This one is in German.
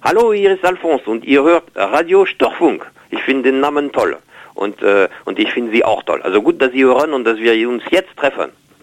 Hallo, hier ist Alphonse und ihr hört Radio Störfunk. Ich finde den Namen toll und ich finde Sie auch toll. Also gut, dass Sie hören und dass wir uns jetzt treffen.